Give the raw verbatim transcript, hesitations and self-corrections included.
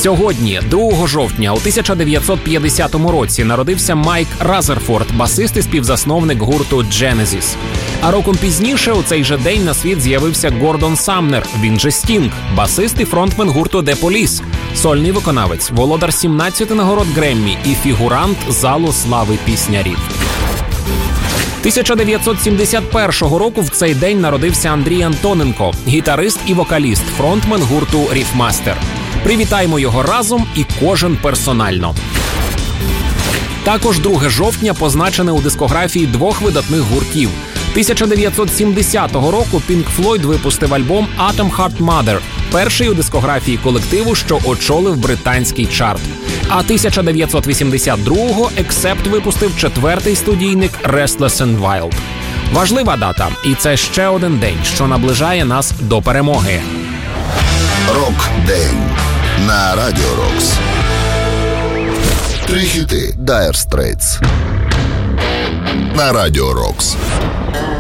Сьогодні, другого жовтня у тисяча дев'ятсот п'ятдесятому році, народився Майк Разерфорд, басист і співзасновник гурту Genesis. А роком пізніше у цей же день на світ з'явився Гордон Самнер, він же Стінг, басист і фронтмен гурту The Police, сольний виконавець, володар сімнадцяти нагород Греммі і фігурант залу слави піснярів. тисяча дев'ятсот сімдесят першого року в цей день народився Андрій Антоненко, гітарист і вокаліст, фронтмен гурту Ріфмастер. Привітаємо його разом і кожен персонально. Також друге жовтня позначене у дискографії двох видатних гуртів. тисяча дев'ятсот сімдесятого року Pink Floyd випустив альбом Atom Heart Mother, перший у дискографії колективу, що очолив британський чарт. А тисяча дев'ятсот вісімдесят другого Accept випустив четвертий студійник Restless and Wild. Важлива дата, і це ще один день, що наближає нас до перемоги. Рок-день на Радіо Рокс. Три хіти Dire Straits на Радіо Рокс.